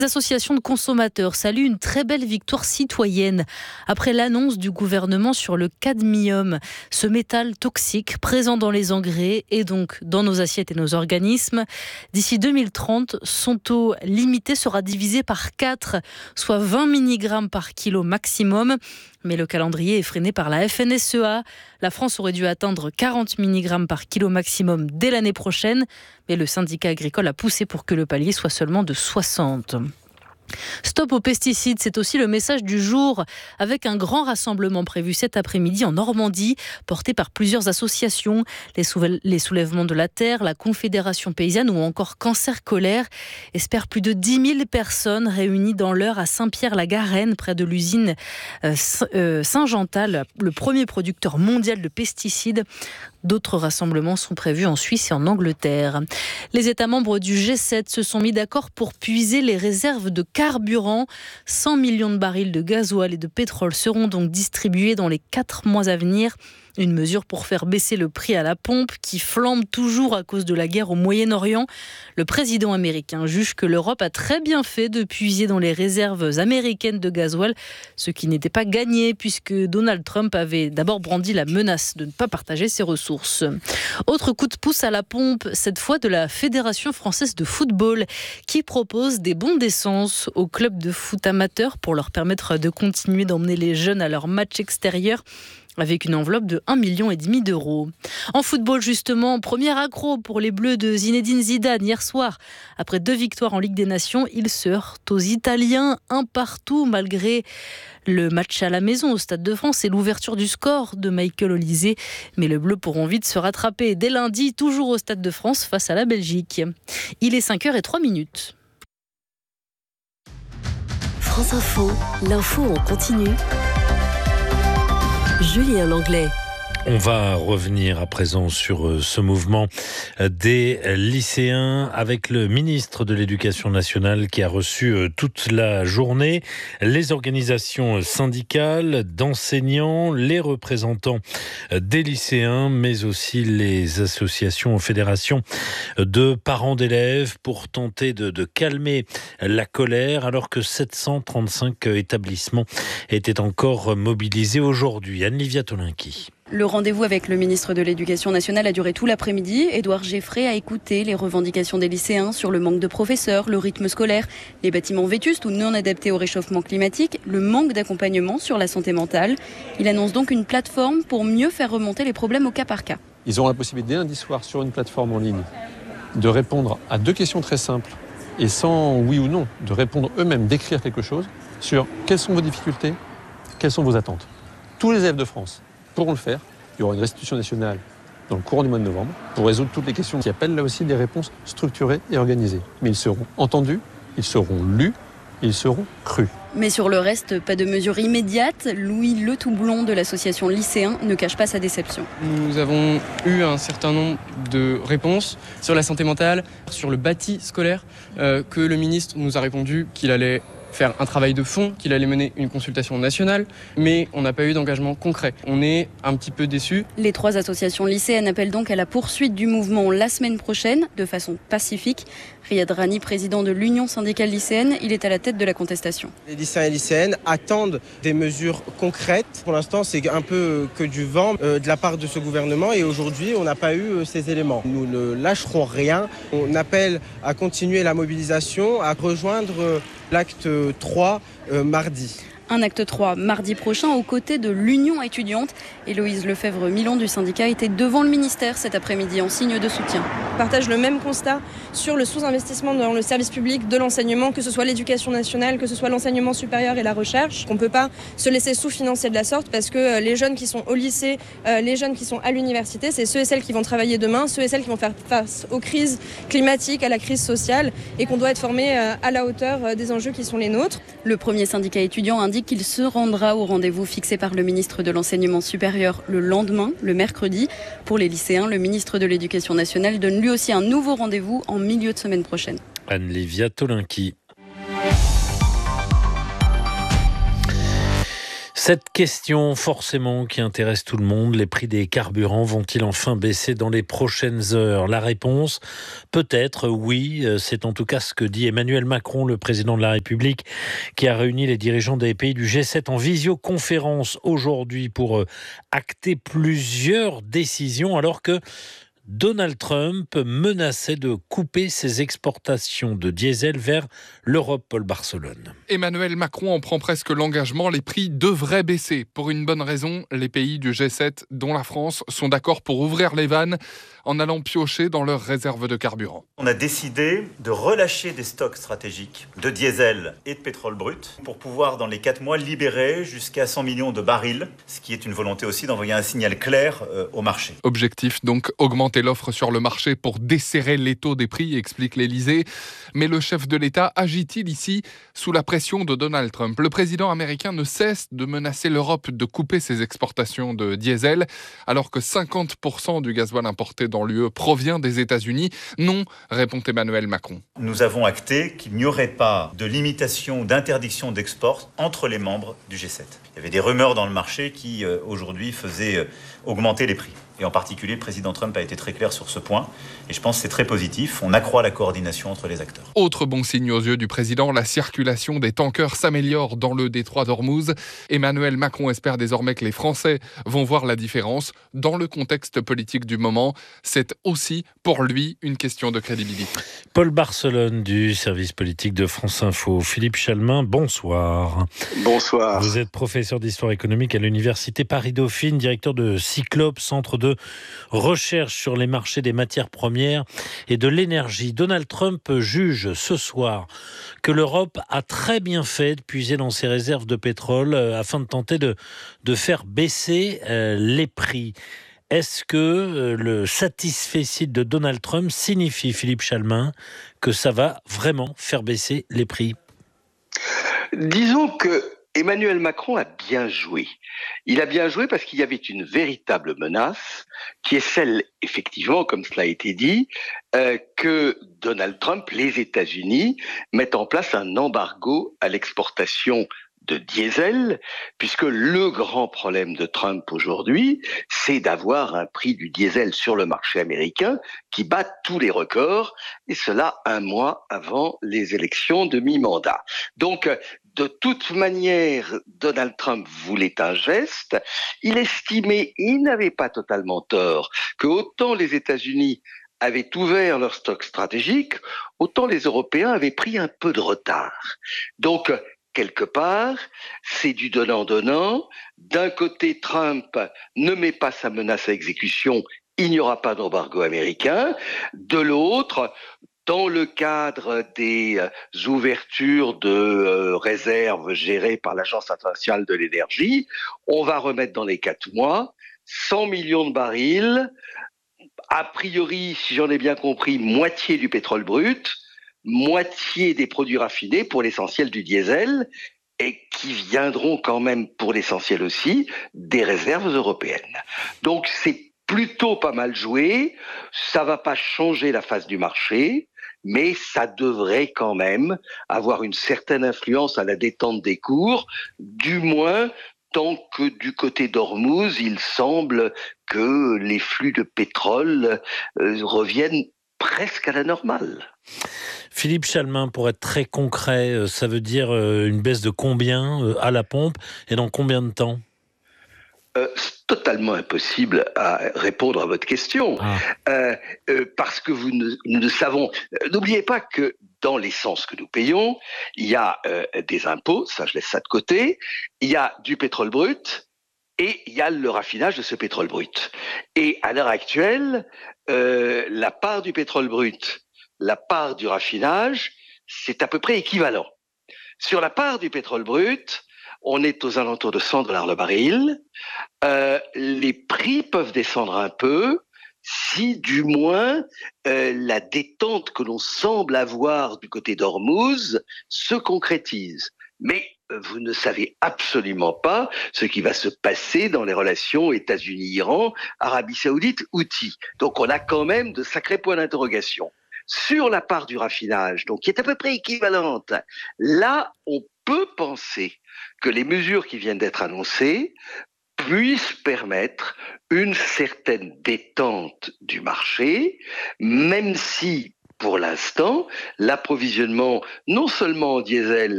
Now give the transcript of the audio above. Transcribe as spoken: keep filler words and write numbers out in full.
Les associations de consommateurs saluent une très belle victoire citoyenne après l'annonce du gouvernement sur le cadmium, ce métal toxique présent dans les engrais et donc dans nos assiettes et nos organismes. D'ici deux mille trente, son taux limité sera divisé par quatre, soit vingt milligrammes par kilo maximum. Mais le calendrier est freiné par la F N S E A. La France aurait dû atteindre quarante milligrammes par kilo maximum dès l'année prochaine, mais le syndicat agricole a poussé pour que le palier soit seulement de soixante. Stop aux pesticides, c'est aussi le message du jour, avec un grand rassemblement prévu cet après-midi en Normandie, porté par plusieurs associations, les, souvel- les Soulèvements de la Terre, la Confédération Paysanne ou encore Cancer Colère, espèrent plus de dix mille personnes réunies dans l'heure à Saint-Pierre-la-Garenne, près de l'usine euh, Saint-Gental, le premier producteur mondial de pesticides. D'autres rassemblements sont prévus en Suisse et en Angleterre. Les États membres du G sept se sont mis d'accord pour puiser les réserves de carburant. cent millions de barils de gasoil et de pétrole seront donc distribués dans les quatre mois à venir. Une mesure pour faire baisser le prix à la pompe qui flambe toujours à cause de la guerre au Moyen-Orient. Le président américain juge que l'Europe a très bien fait de puiser dans les réserves américaines de gasoil, ce qui n'était pas gagné puisque Donald Trump avait d'abord brandi la menace de ne pas partager ses ressources. Autre coup de pouce à la pompe, cette fois de la Fédération française de football qui propose des bons d'essence aux clubs de foot amateurs pour leur permettre de continuer d'emmener les jeunes à leurs matchs extérieurs, avec une enveloppe de un virgule cinq million d'euros. En football, justement, premier accro pour les Bleus de Zinedine Zidane hier soir. Après deux victoires en Ligue des Nations, ils se heurtent aux Italiens, un partout, malgré le match à la maison au Stade de France et l'ouverture du score de Michael Olise. Mais les Bleus pourront vite se rattraper dès lundi, toujours au Stade de France, face à la Belgique. Il est cinq heures zéro trois minutes. France Info, l'info en continu. Julien Langlais. On va revenir à présent sur ce mouvement des lycéens avec le ministre de l'Éducation nationale qui a reçu toute la journée les organisations syndicales d'enseignants, les représentants des lycéens, mais aussi les associations, fédérations de parents d'élèves pour tenter de, de calmer la colère alors que sept cent trente-cinq établissements étaient encore mobilisés aujourd'hui. Anne-Livia Tolinki. Le rendez-vous avec le ministre de l'Éducation nationale a duré tout l'après-midi. Édouard Geffray a écouté les revendications des lycéens sur le manque de professeurs, le rythme scolaire, les bâtiments vétustes ou non adaptés au réchauffement climatique, le manque d'accompagnement sur la santé mentale. Il annonce donc une plateforme pour mieux faire remonter les problèmes au cas par cas. Ils auront la possibilité lundi soir sur une plateforme en ligne de répondre à deux questions très simples et sans oui ou non, de répondre eux-mêmes, d'écrire quelque chose sur quelles sont vos difficultés, quelles sont vos attentes. Tous les élèves de France pourront le faire. Il y aura une restitution nationale dans le courant du mois de novembre pour résoudre toutes les questions qui appellent là aussi des réponses structurées et organisées. Mais ils seront entendus, ils seront lus, ils seront crus. Mais sur le reste, pas de mesures immédiates. Louis Le Toublon de l'association Lycéens ne cache pas sa déception. Nous avons eu un certain nombre de réponses sur la santé mentale, sur le bâti scolaire, euh, que le ministre nous a répondu qu'il allait faire un travail de fond, qu'il allait mener une consultation nationale, mais on n'a pas eu d'engagement concret. On est un petit peu déçus. Les trois associations lycéennes appellent donc à la poursuite du mouvement la semaine prochaine, de façon pacifique. Riyad Rani, président de l'Union syndicale lycéenne, il est à la tête de la contestation. Les lycéens et lycéennes attendent des mesures concrètes. Pour l'instant, c'est un peu que du vent euh, de la part de ce gouvernement et aujourd'hui, on n'a pas eu euh, ces éléments. Nous ne lâcherons rien. On appelle à continuer la mobilisation, à rejoindre euh, l'acte trois euh, mardi. Un acte trois mardi prochain aux côtés de l'Union étudiante. Héloïse Lefebvre-Milan du syndicat était devant le ministère cet après-midi en signe de soutien. On partage le même constat sur le sous-investissement dans le service public de l'enseignement, que ce soit l'éducation nationale, que ce soit l'enseignement supérieur et la recherche. On ne peut pas se laisser sous-financer de la sorte parce que les jeunes qui sont au lycée, les jeunes qui sont à l'université, c'est ceux et celles qui vont travailler demain, ceux et celles qui vont faire face aux crises climatiques, à la crise sociale et qu'on doit être formés à la hauteur des enjeux qui sont les nôtres. Le premier syndicat étudiant indique qu'il se rendra au rendez-vous fixé par le ministre de l'Enseignement supérieur le lendemain, le mercredi. Pour les lycéens, le ministre de l'Éducation nationale donne lui aussi un nouveau rendez-vous en milieu de semaine prochaine. Anne-Livia Tolinki. Cette question, forcément, qui intéresse tout le monde, les prix des carburants vont-ils enfin baisser dans les prochaines heures ? La réponse, peut-être oui. C'est en tout cas ce que dit Emmanuel Macron, le président de la République, qui a réuni les dirigeants des pays du G sept en visioconférence aujourd'hui pour acter plusieurs décisions, alors que Donald Trump menaçait de couper ses exportations de diesel vers l'Europe. Paul Barcelone. Emmanuel Macron en prend presque l'engagement, les prix devraient baisser. Pour une bonne raison, les pays du G sept, dont la France, sont d'accord pour ouvrir les vannes en allant piocher dans leurs réserves de carburant. On a décidé de relâcher des stocks stratégiques de diesel et de pétrole brut pour pouvoir, dans les quatre mois, libérer jusqu'à cent millions de barils, ce qui est une volonté aussi d'envoyer un signal clair euh, au marché. Objectif donc, augmenter l'offre sur le marché pour desserrer l'étau des prix, explique l'Élysée. Mais le chef de l'État agit-il ici sous la pression de Donald Trump ? Le président américain ne cesse de menacer l'Europe de couper ses exportations de diesel, alors que cinquante pour cent du gasoil importé dans l'U E provient des États-Unis. Non, répond Emmanuel Macron. Nous avons acté qu'il n'y aurait pas de limitation ou d'interdiction d'export entre les membres du G sept. Il y avait des rumeurs dans le marché qui, euh, aujourd'hui, faisaient euh, augmenter les prix. Et en particulier, le président Trump a été très clair sur ce point. Et je pense que c'est très positif. On accroît la coordination entre les acteurs. Autre bon signe aux yeux du président, la circulation des tankers s'améliore dans le détroit d'Ormuz. Emmanuel Macron espère désormais que les Français vont voir la différence. Dans le contexte politique du moment, c'est aussi pour lui une question de crédibilité. Paul Barcelone du service politique de France Info. Philippe Chalmin, bonsoir. Bonsoir. Vous êtes professeur d'histoire économique à l'université Paris-Dauphine, directeur de Cyclope, centre de recherche sur les marchés des matières premières et de l'énergie. Donald Trump juge ce soir que l'Europe a très bien fait de puiser dans ses réserves de pétrole euh, afin de tenter de, de faire baisser euh, les prix. Est-ce que euh, le satisfecit de Donald Trump signifie, Philippe Chalmin, que ça va vraiment faire baisser les prix ? Disons que Emmanuel Macron a bien joué. Il a bien joué parce qu'il y avait une véritable menace, qui est celle, effectivement, comme cela a été dit, euh, que Donald Trump, les États-Unis, mettent en place un embargo à l'exportation de diesel, puisque le grand problème de Trump aujourd'hui, c'est d'avoir un prix du diesel sur le marché américain qui bat tous les records, et cela un mois avant les élections de mi-mandat. Donc, de toute manière, Donald Trump voulait un geste. Il estimait, il n'avait pas totalement tort, que autant les États-Unis avaient ouvert leur stock stratégique, autant les Européens avaient pris un peu de retard. Donc, quelque part, c'est du donnant-donnant. D'un côté, Trump ne met pas sa menace à exécution, il n'y aura pas d'embargo américain. De l'autre, dans le cadre des euh, ouvertures de euh, réserves gérées par l'Agence internationale de l'énergie, on va remettre dans les quatre mois cent millions de barils, a priori, si j'en ai bien compris, moitié du pétrole brut, moitié des produits raffinés pour l'essentiel du diesel, et qui viendront quand même pour l'essentiel aussi des réserves européennes. Donc c'est plutôt pas mal joué, ça va pas changer la face du marché, mais ça devrait quand même avoir une certaine influence à la détente des cours, du moins tant que du côté d'Ormuz, il semble que les flux de pétrole euh, reviennent presque à la normale. Philippe Chalmin, pour être très concret, ça veut dire une baisse de combien à la pompe et dans combien de temps ? Euh, c'est totalement impossible à répondre à votre question, ah. euh, euh, parce que vous ne, nous ne savons... Euh, n'oubliez pas que dans l'essence que nous payons, il y a euh, des impôts, ça je laisse ça de côté, il y a du pétrole brut, et il y a le raffinage de ce pétrole brut. Et à l'heure actuelle, euh, la part du pétrole brut, la part du raffinage, c'est à peu près équivalent. Sur la part du pétrole brut, on est aux alentours de cent dollars le baril. Euh, les prix peuvent descendre un peu si, du moins, euh, la détente que l'on semble avoir du côté d'Ormuz se concrétise. Mais vous ne savez absolument pas ce qui va se passer dans les relations États-Unis-Iran, Arabie Saoudite, Houthi. Donc on a quand même de sacrés points d'interrogation. sur la part du raffinage, donc qui est à peu près équivalente, là, on peut penser que les mesures qui viennent d'être annoncées puissent permettre une certaine détente du marché, même si, pour l'instant, l'approvisionnement, non seulement en diesel,